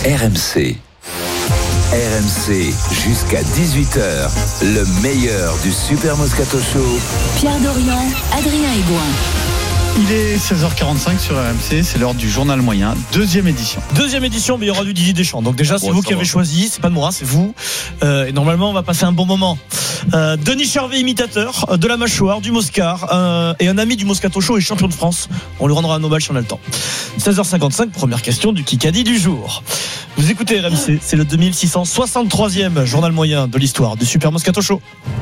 RMC. RMC jusqu'à 18h, le meilleur du Super Moscato Show. Pierre Dorian, Adrien Aigouin. Il est 16h45 sur RMC, c'est l'heure du journal moyen, deuxième édition. Deuxième édition, mais il y aura du Didier Deschamps. Donc déjà, c'est vous qui avez choisi, c'est pas de moi, c'est vous. Et normalement, on va passer un bon moment. Denis Charvet, imitateur de la mâchoire, du Moscar, et un ami du Moscato Show et champion de France. On lui rendra un Nobel si on a le temps. 16h55, première question du Kikadi du jour. Vous écoutez RMC, c'est le 2663e journal moyen de l'histoire du Super Moscato Show.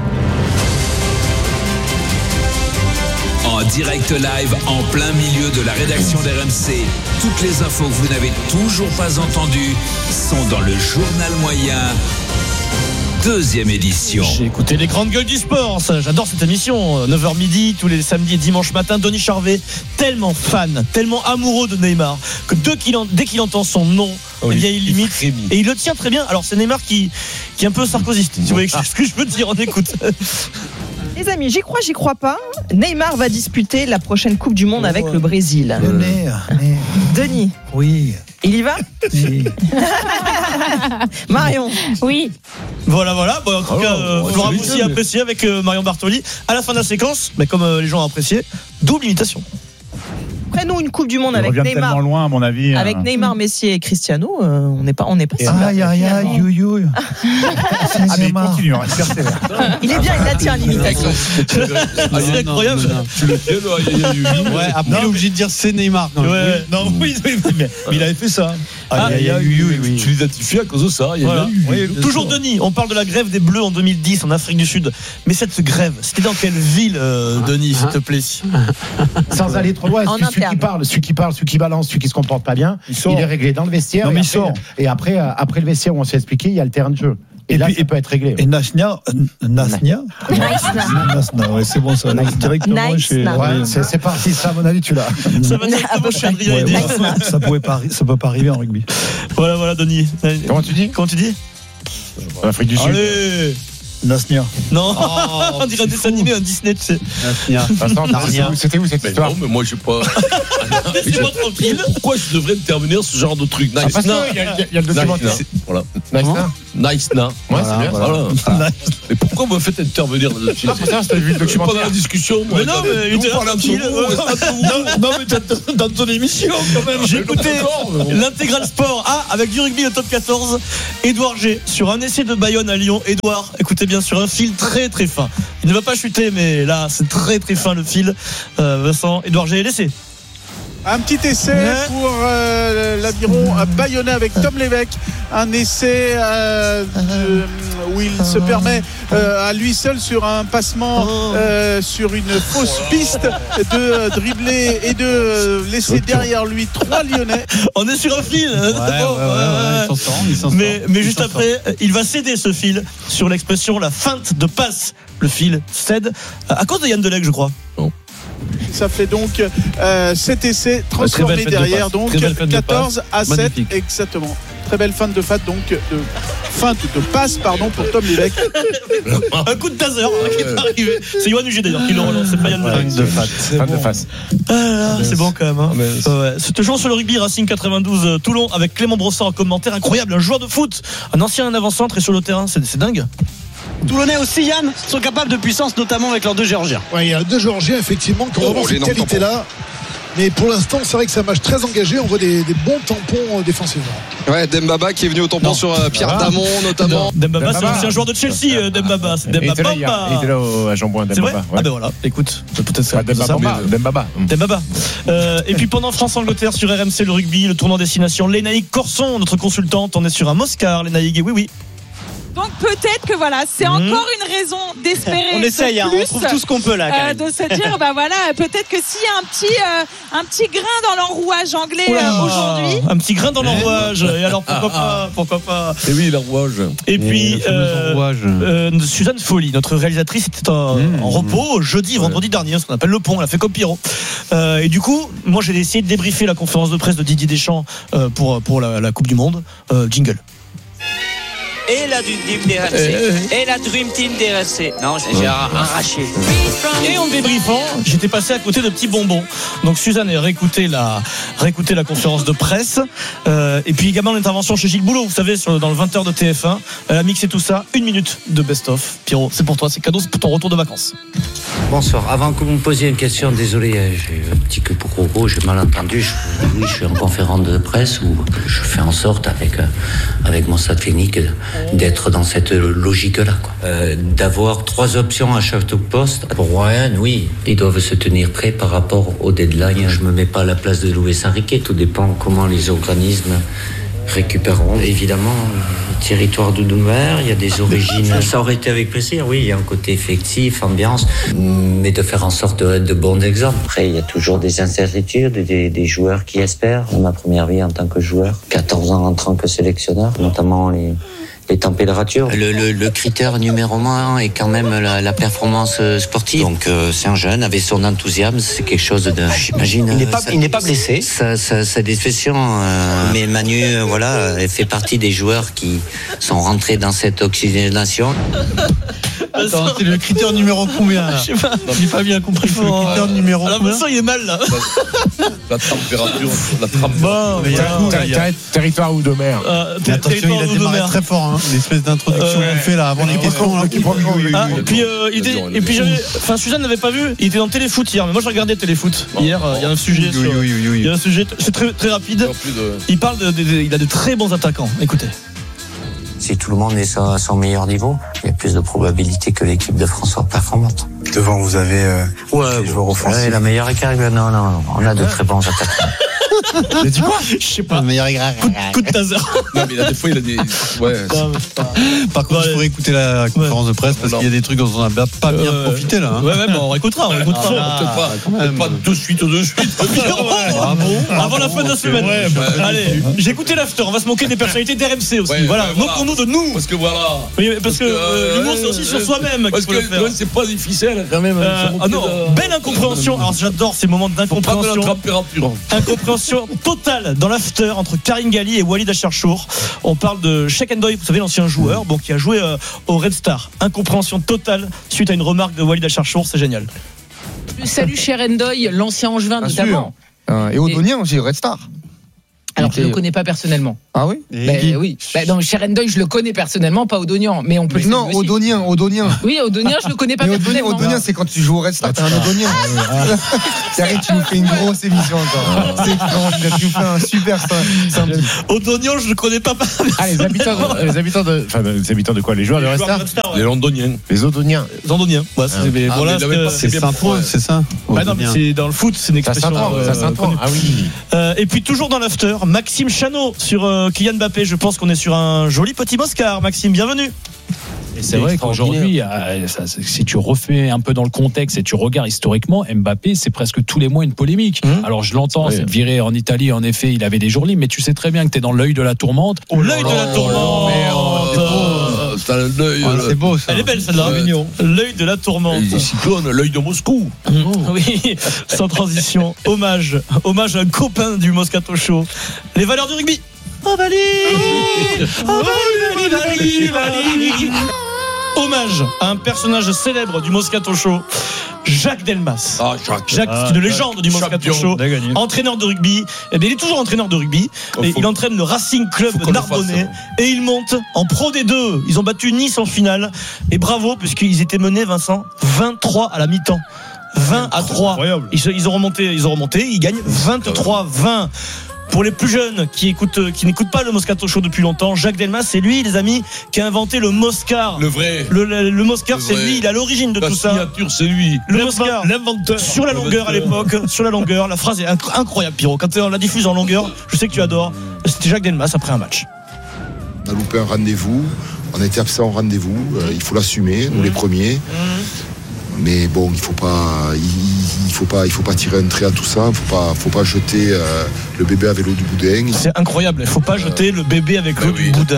En direct live, en plein milieu de la rédaction d'RMC. Toutes les infos que vous n'avez toujours pas entendues sont dans le journal moyen. Deuxième édition. J'ai écouté les grandes gueules du sport, ça, j'adore cette émission. 9h midi, tous les samedis et dimanches matin. Denis Charvet, tellement fan, tellement amoureux de Neymar, que dès qu'il entend son nom, eh bien, il limite. Et il le tient très bien. Alors, c'est Neymar qui est un peu sarkozyste. Si vous voyez ce que je veux dire, on écoute. Les amis, j'y crois pas. Neymar va disputer la prochaine Coupe du Monde avec le Brésil. Denis. Oui. Il y va ? Si. Marion. Oui. Voilà. Bon, en tout cas, vous aurez aussi apprécié avec Marion Bartoli. À la fin de la séquence, mais comme les gens ont apprécié, double imitation. Après-nous une Coupe du Monde avec Neymar. Tellement loin, à mon avis. Avec Neymar, Messi et Cristiano, on n'est pas si Aïe, you. Mais continue, persévère. Il est bien, il la tient l'imitation. C'est incroyable. Ouais, après, il est obligé de dire c'est Neymar. Quand même. Ouais, non, oui, mais il avait fait ça. Tu l'identifies à cause de ça. Toujours Denis, on parle de la grève des Bleus en 2010 en Afrique du Sud. Mais cette grève, c'était dans quelle ville, Denis, s'il te plaît? Sans aller trop loin, celui qui parle, celui qui balance, celui qui se comporte pas bien, il est réglé dans le vestiaire. Non, mais et après le vestiaire où on s'est expliqué, il y a le terrain de jeu. Et là, ça peut être réglé. Et Nasnia, ouais, c'est bon ça. Directement chez. Ouais, c'est parti, ça, à mon avis, tu l'as. Ça va directement chez Adrien. Ça peut pas arriver en rugby. Voilà, Denis. Comment tu dis L'Afrique du Sud. Allez. Nasnia. Non, on dirait un dessin animé, un Disney, tu sais. Nasnia. C'était où cette histoire? Non, mais moi, je sais pas. Laissez-moi tranquille. Pourquoi je devrais intervenir ce genre de truc? Parce qu'il y a le documentaire. Voilà. Nice. Ouais, c'est bien. Voilà. Mais pourquoi vous me faites intervenir là-dessus? C'est vu le Je suis pas dans documentaire. la discussion. Mais non, mais il était là tranquille. Non, mais t'es dans ton émission quand même. J'ai écouté l'intégral sport avec du rugby au top 14. Édouard G sur un essai de Bayonne à Lyon. Édouard, écoutez bien, sur un fil très très fin. Il ne va pas chuter, mais là c'est très très fin le fil. Vincent, Édouard G, l'essai. Un petit essai pour l'aviron bayonnais avec Tom Lévesque. Un essai où il se permet à lui seul sur un passement sur une fausse piste de dribbler et de laisser derrière lui 3 Lyonnais. On est sur un fil. Il s'en sort. Mais juste après, il va céder ce fil sur l'expression la feinte de passe. Le fil cède à cause de Yann Delec, je crois. Non. Ça fait donc 7 essais transformés derrière, donc 14 à 7. Magnifique. Exactement. Très belle feinte de passe, donc de passe pour Tom Lévesque. Un coup de taser qui est arrivé. C'est Yoann Huget d'ailleurs qui le relance, c'est pas Yann Delec. Feinte de face. C'est bon quand même. C'est toujours sur le rugby Racing 92 Toulon avec Clément Brossard en commentaire incroyable, un joueur de foot, un ancien avant-centre et sur le terrain, c'est dingue. Toulonnais aussi, Yann, sont capables de puissance, notamment avec leurs 2 Géorgiens. Ouais, il y a 2 Géorgiens, effectivement, qui ont vraiment cette qualité-là. Mais pour l'instant, c'est vrai que c'est un match très engagé. On voit des bons tampons défensifs. Ouais, Dembaba qui est venu au tampon sur Pierre Damon, notamment. Dembaba, c'est un joueur de Chelsea, Dembaba. C'est Dembaba. Il était là à Jean-Bouin, Dembaba. C'est vrai Ah ben voilà, écoute, peut-être ça. Dembaba. Et puis pendant France-Angleterre sur RMC, le rugby, le tournoi destination, Lénaïque Corson, notre consultante, on est sur un Moscar, Lénaïque, oui. Donc peut-être que voilà, c'est encore une raison d'espérer. On essaye, on trouve tout ce qu'on peut là. Quand même. De se dire, peut-être que s'il y a un petit grain dans l'enrouage anglais aujourd'hui. Un petit grain dans l'enrouage. Et alors pourquoi pas. Et oui, l'enrouage. Et puis Suzanne Folly, notre réalisatrice, était en repos jeudi, vendredi dernier, ce qu'on appelle le pont. Elle a fait comme Pierrot. Et du coup, moi j'ai essayé de débriefer la conférence de presse de Didier Deschamps pour la Coupe du Monde. Jingle. et la Dream Team d'RMC. Et la Dream Team d'RMC. Non, j'ai arraché. Et en débriefant, j'étais passé à côté de petits bonbons. Donc Suzanne a réécouté la conférence de presse. Et puis également l'intervention chez Gilles Boulot, vous savez, dans le 20h de TF1. Elle a mixé tout ça, 1 minute de best-of. Pierrot, c'est pour toi, c'est cadeau, c'est pour ton retour de vacances. Bonsoir. Avant que vous me posiez une question, désolé, j'ai un petit peu pour gros, j'ai mal entendu. Je suis en conférence de presse où je fais en sorte, avec mon staff technique, d'être dans cette logique-là, quoi. D'avoir 3 options à chaque poste. Pour Ryan, oui, ils doivent se tenir prêts par rapport au deadline. Je me mets pas à la place de Luis Enrique. Tout dépend comment les organismes récupéreront. Évidemment, le territoire d'Oudoumar, il y a des origines. Ça aurait été avec plaisir, oui, il y a un côté effectif, ambiance, mais de faire en sorte de bons exemples. Après, il y a toujours des incertitudes, des joueurs qui espèrent. Ma première vie en tant que joueur, 14 ans en tant que sélectionneur, notamment les températures. Le critère numéro 1 est quand même la performance sportive. Donc c'est un jeune avec son enthousiasme, c'est quelque chose de, j'imagine. Il n'est pas blessé. Ça déception. Mais Manu, elle fait partie des joueurs qui sont rentrés dans cette oxygénation. Attends, c'est le critère numéro combien là? Je sais pas. J'ai pas bien compris. Le critère numéro combien? Alors ça, il est mal là. La température, Bon, territoire Oudomer. Attention, il a démarré très fort, hein. L'espèce d'introduction qu'on fait là avant les questions. Suzanne n'avait pas vu. Il était dans Téléfoot hier, mais moi je regardais Téléfoot hier. Il y a un sujet. Il y a un sujet. C'est très rapide. Il parle il a de très bons attaquants. Écoutez. Si tout le monde est à son meilleur niveau, il y a plus de probabilité que l'équipe de France soit performante. Devant, vous avez des joueurs offensifs. La meilleure écart, non, on a de très bons attaquants. Il a dit quoi? Je sais pas. Le meilleur écart. Coup de taser. Non, mais là, des fois, il a des. Ouais. Par contre, il faudrait écouter la conférence de presse parce qu'il y a des trucs dont on n'a pas bien profité là. Hein. Ouais, on écoutera. Pas de suite. Avant la fin de la semaine. Allez, j'ai écouté l'after. On va se moquer des personnalités d'RMC aussi. Voilà, moquons-nous de nous. Parce que voilà. Oui, parce que l'humour, c'est aussi sur soi-même. Parce que c'est pas difficile quand même. Belle incompréhension. Alors j'adore ces moments d'incompréhension. Incompréhension totale dans l'after entre Karine Galli et Walid Acharchour. On parle de Cheikh Ndoye, vous savez, l'ancien joueur qui a joué au Red Star. Incompréhension totale suite à une remarque de Walid Acharchour, c'est génial. Salut Cheikh Ndoye, l'ancien Angevin notamment. Et Odonien aussi, Red Star. Alors je ne le connais pas personnellement. Ah oui? Oui. Non, Cheikh Ndoye, je le connais personnellement, pas Odonian, mais on peut. Non, Odonien. Oui, Odonien, je le connais pas personnellement. Odonien, c'est quand tu joues au Red Star, t'es un Odonien. Thierry, tu nous fais une grosse émission encore. Tu nous fais un super samedi. Odonien, je le connais pas. Les habitants de quoi? Les joueurs de Red Star? Les Londoniens. Les Odoniens. C'est sympa, c'est ça. Non, mais c'est dans le foot, c'est une expression. Ça s'entend. Ah oui. Et puis toujours dans l'after, Maxime Chanot sur Kylian Mbappé. Je pense qu'on est sur un joli petit Moscar. Maxime, bienvenue. Et c'est vrai qu'aujourd'hui, si tu refais un peu dans le contexte et tu regardes historiquement, Mbappé, c'est presque tous les mois une polémique. Alors je l'entends, cette virée en Italie, en effet, il avait des jours libres, mais tu sais très bien que tu es dans l'œil de la tourmente. L'œil de la tourmente. C'est beau ça. Elle est belle celle-là. L'œil de la tourmente. Les cyclones, l'œil de Moscou. Oui, sans transition. Hommage à un copain du Moscato Show. Les valeurs du rugby. Hommage à un personnage célèbre du Moscato Show, Jacques Delmas. Jacques, c'est une légende du Moscato Show, entraîneur de rugby. Et bien, il est toujours entraîneur de rugby. Et il entraîne le Racing Club Narbonnais. Et il monte en Pro D2. Ils ont battu Nice en finale. Et bravo, puisqu'ils étaient menés, Vincent, 23 à la mi-temps. 20-3. Ils ont remonté. Ils gagnent 23-20. Pour les plus jeunes qui n'écoutent pas le Moscato Show depuis longtemps, Jacques Delmas, c'est lui, les amis, qui a inventé le Moscar. Le vrai. Le Moscar, c'est lui, il est à l'origine de tout ça. La signature, c'est lui. Le Moscar, l'inventeur. Sur la longueur à l'époque, la phrase est incroyable, Pierrot. Quand on la diffuse en longueur, je sais que tu adores. C'était Jacques Delmas après un match. On a loupé un rendez-vous, on a été absent au rendez-vous, il faut l'assumer, nous les premiers. Mais bon, il faut pas tirer un trait à tout ça. Faut pas jeter le bébé avec l'eau du boudin. C'est incroyable. Il faut pas jeter le bébé avec l'eau du boudin.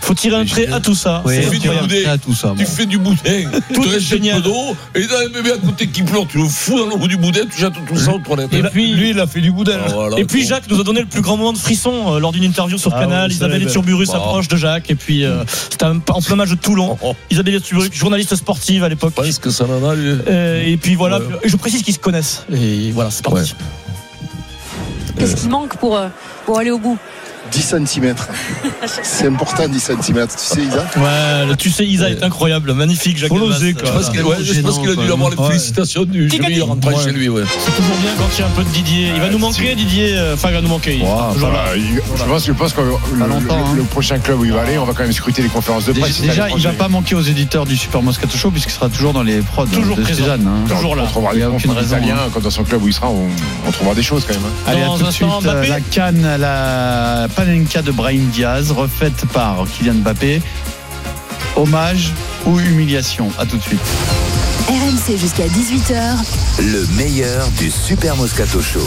Faut tirer un trait à tout ça. Oui, Tu fais du boudin, Tout tu est restes un génial. peu d'eau, et dans un bébé à côté qui pleure, tu le fous dans le bout du boudin, tu jettes tout ça aux toilettes. Et puis, Lui, il a fait du boudin. Voilà, et puis Jacques nous a donné le plus grand moment de frisson lors d'une interview sur Canal. oui, Isabelle c'est Eturburus belle. s'approche de Jacques et puis c'était en plein match de Toulon. Isabelle Eturburus, journaliste sportive à l'époque. Est-ce que ça en a, lui Et puis voilà, Ouais. et je précise qu'ils se connaissent. Et voilà, c'est parti. Qu'est-ce qui manque pour aller au bout? 10 cm. C'est important, 10 cm. Tu sais, Isa? Ouais, le tu sais Isa est incroyable, magnifique Jacques. Faut l'oser, Delmas. quoi. Je pense qu'il a dû avoir les félicitations du jury en rentrant chez lui. Ouais. C'est toujours bien quand il y a un peu de Didier. Il va nous manquer Didier, enfin il va nous manquer. Toujours là. Je pense que le prochain club où il va aller, on va quand même scruter les conférences de presse. Déjà, il va pas manquer aux éditeurs du Super Moscato Show puisqu'il sera toujours dans les prods Toujours de présent. Cézanne. Toujours là. On trouvera Il y des a aucune conférences raison, italiens. Quand dans son club où il sera, on trouvera des choses quand même. Allez, à Dans tout un de suite. instant, Mbappé. La Cannes, la Panenka de Brahim Diaz, refaite par Kylian Mbappé. Hommage ou humiliation? À tout de suite. RMC jusqu'à 18h. Le meilleur du Super Moscato Show.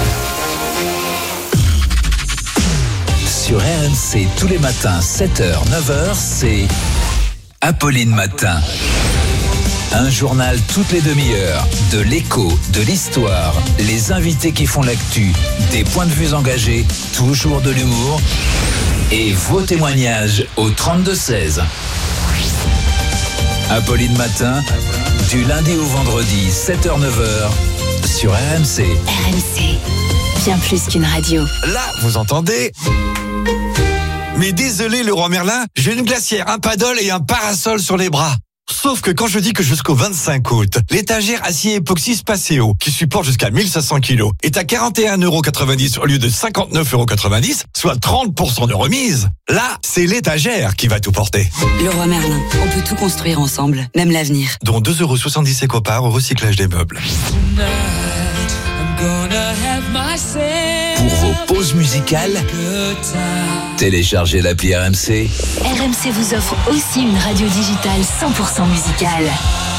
Sur RMC, tous les matins, 7h, 9h, c'est Apolline Matin. Un journal toutes les demi-heures, de l'écho, de l'histoire, les invités qui font l'actu, des points de vue engagés, toujours de l'humour et vos témoignages au 32-16. Apolline Matin, du lundi au vendredi, 7h-9h, sur RMC. RMC, bien plus qu'une radio. Là, vous entendez? Mais désolé, Leroy Merlin, j'ai une glacière, un paddle et un parasol sur les bras. Sauf que quand je dis que jusqu'au 25 août, l'étagère acier époxy Spaceo, qui supporte jusqu'à 1500 kg, est à 41,90 € au lieu de 59,90 €, soit 30% de remise, là, c'est l'étagère qui va tout porter. Leroy Merlin, on peut tout construire ensemble, même l'avenir. Dont 2,70 € Écopar au recyclage des meubles. Pour vos pauses musicales, téléchargez l'appli RMC. RMC vous offre aussi une radio digitale 100% musicale.